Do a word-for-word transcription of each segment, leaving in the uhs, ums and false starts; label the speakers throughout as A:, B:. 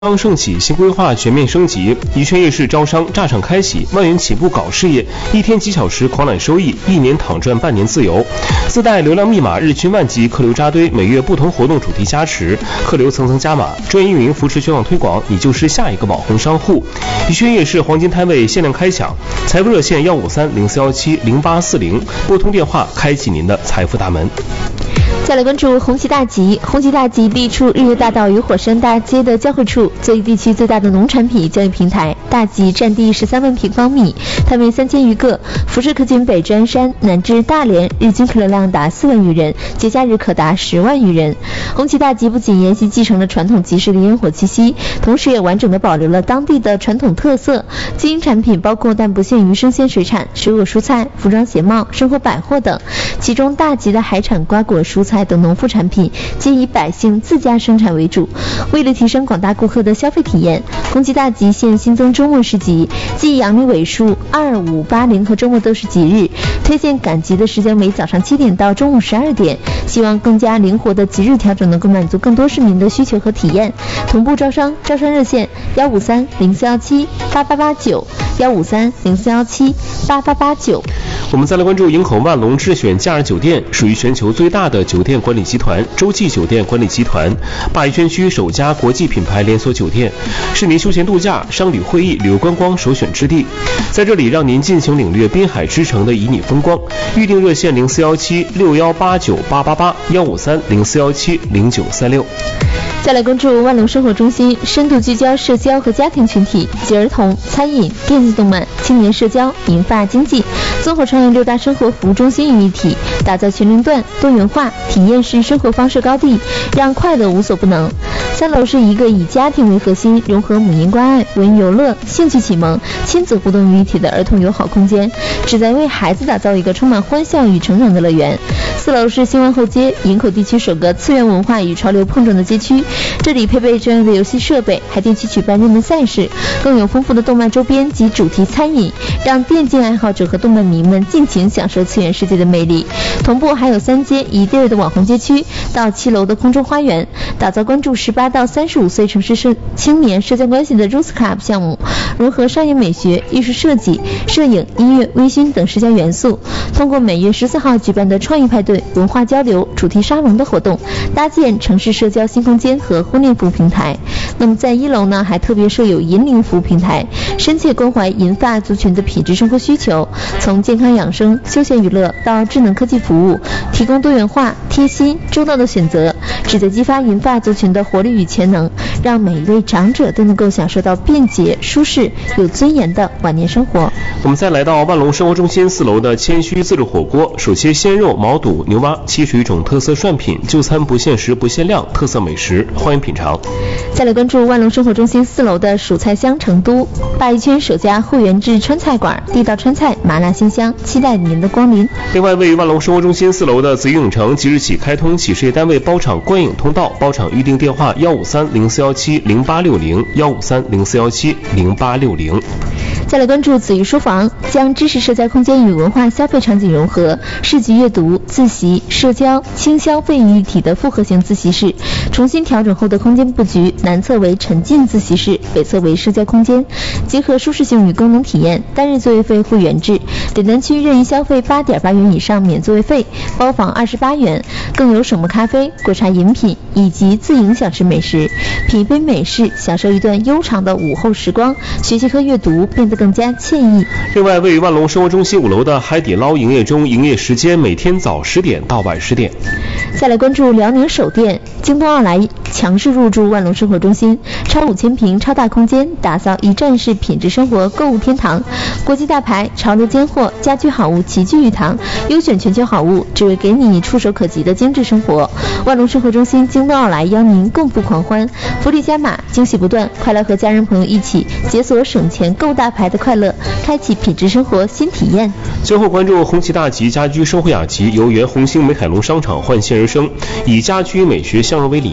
A: 商盛起，新规划全面升级，宜轩夜市招商炸场开启，万元起步搞事业，一天几小时狂揽收益，一年躺赚半年自由。自带流量密码，日均万级客流扎堆，每月不同活动主题加持，客流层层加码，专业运营扶持全网推广，你就是下一个网红商户。宜轩夜市黄金摊位限量开抢，财富热线幺五三零四幺七零八四零，拨通电话开启您的财富大门。
B: 再来关注红旗大吉，红旗大吉地处日月大道与火山大街的交汇处，作为地区最大的农产品交易平台，大吉占地十三万平方米，摊位三千余个，辐射可经北至鞍山，南至大连，日均客流量达四万余人，节假日可达十万余人。红旗大吉不仅沿袭继承了传统集市的烟火气息，同时也完整的保留了当地的传统特色。经营产品包括但不限于生鲜水产、水果蔬菜、服装鞋帽、生活百货等，其中大吉的海产、瓜果、蔬菜等农副产品皆以百姓自家生产为主。为了提升广大顾客的消费体验，红旗大吉现新增周末市集，即阳历尾数二五八零和周末都是吉日，推荐赶集的时间为早上七点到中午十二点，希望更加灵活的吉日调整能够满足更多市民的需求和体验。同步招商，招商热线幺五三零四幺七八八八九幺五三零四幺七八八八九。
A: 我们再来关注营口万隆智选假日酒店，属于全球最大的酒店管理集团洲际酒店管理集团，鲅鱼圈区首家国际品牌连锁酒店，是您休闲度假、商旅会议、旅游观光首选之地。在这里让您尽情领略滨海之城的旖旎风光。预订热线零四幺七六幺八九八八八幺五三零四幺七零九三六。
B: 再来关注万隆生活中心，深度聚焦社交和家庭群体，集儿童、餐饮、电子动漫、青年社交、银发经济，综合创业六大生活服务中心于一体，打造全龄段、多元化、体验式生活方式高地，让快乐无所不能。三楼是一个以家庭为核心，融合母婴关爱、文游乐、兴趣启蒙、亲子互动于一体的儿童友好空间，旨在为孩子打造一个充满欢笑与成长的乐园。四楼是新湾后街，营口地区首个次元文化与潮流碰撞的街区，这里配备专业的游戏设备，还定期举办热门赛事，更有丰富的动漫周边及主题餐饮，让电竞爱好者和动漫迷们尽情享受次元世界的魅力。同步还有三街一地的网红街区到七楼的空中花园，打造关注十八到三十五岁城市社青年社交关系的 Rose Club 项目，融合商业美学、艺术设计、摄影、音乐、微醺等社交元素，通过每月十四号举办的创意派对、文化交流、主题沙龙的活动，搭建城市社交新空间和婚恋服务平台。那么在一楼呢，还特别设有银龄服务平台，深切关怀银发族群的品质生活需求，从健康养生、休闲娱乐到智能科技服务，提供多元化、贴心、周到的选择，旨在激发银发族群的活力与潜能，让每一位长者都能够享受到便捷、舒适、有尊严的晚年生活。
A: 我们再来到万隆生活中心四楼的谦虚自助火锅，手切鲜肉、毛肚、牛蛙七十余种特色涮品，就餐不限时不限量，特色美食，欢迎品尝。
B: 再来关注万隆生活中心四楼的蜀菜香成都，鲅鱼圈首家汇源制川菜馆，地道川菜，麻辣鲜香，期待您的光临。
A: 另外，位于万隆生活中心四楼的紫云影城即日起开通企事业单位包场观影通道，包场预订电话幺五三零四幺七零八六零幺五三零四幺七零八六零。
B: 再来关注紫玉书房，将知识社交空间与文化消费场景融合，市集阅读、自习、社交、轻消费于一体的复合型自习室，重新调整后的空间布局，南侧为沉浸自习室，北侧为社交空间，结合舒适性与功能体验，单日座位费会员制，点单区任意消费八点八元以上免座位费，包房二十八元，更有手磨咖啡、果茶饮品以及自营小吃美食，品一杯美式，享受一段悠长的午后时光，学习和阅读变得更加惬意。
A: 另外，位于万隆生活中心五楼的海底捞营业中，营业时间每天早十点到晚十点。
B: 再来关注辽宁首店，京东奥莱强势入驻万隆生活中心，超五千平超大空间，打造一站式品质生活购物天堂，国际大牌、潮流尖货、家居好物齐聚一堂，优选全球好物，只为给你触手可及的精致生活。万隆生活中心京东奥莱邀您共赴狂欢，福利加码，惊喜不断，快来和家人朋友一起解锁省钱购大牌的快乐，开启品质生活新体验。
A: 最后关注红旗大吉家居生活雅集，由原红星美凯龙商场焕现而生，以家居美学相融为理念，主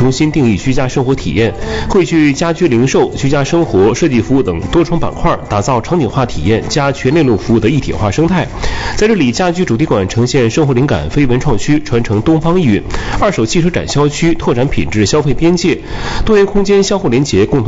A: 重新定义居家生活体验，汇聚家居零售、居家生活、设计服务等多重板块，打造场景化体验加全链路服务的一体化生态。在这里，家居主题馆呈现生活灵感非文创区，传承东方意蕴；二手汽车展销区拓展品质消费边界，多元空间相互连结，共同